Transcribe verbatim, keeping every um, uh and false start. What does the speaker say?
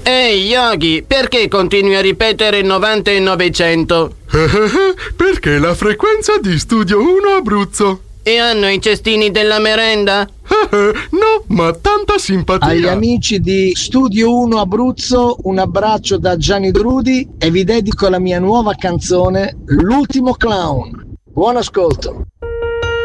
Ehi Yogi, perché continui a ripetere novanta e novecento? Perché la frequenza di Studio uno Abruzzo. E hanno i cestini della merenda? No, ma tanta simpatia. Agli amici di Studio uno Abruzzo un abbraccio da Gianni Drudi e vi dedico la mia nuova canzone L'ultimo clown. Buon ascolto.